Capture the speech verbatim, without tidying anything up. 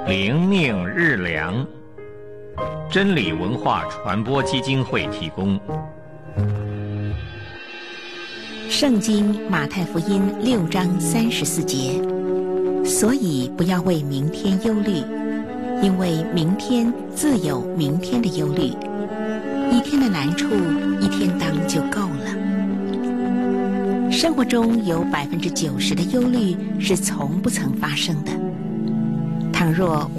灵命日粮，真理文化传播基金会提供。 圣经马太福音六章三十四节，所以不要为明天忧虑，因为明天自有明天的忧虑，一天的难处一天当就够了。生活中有百分之九十的忧虑是从不曾发生的。倘若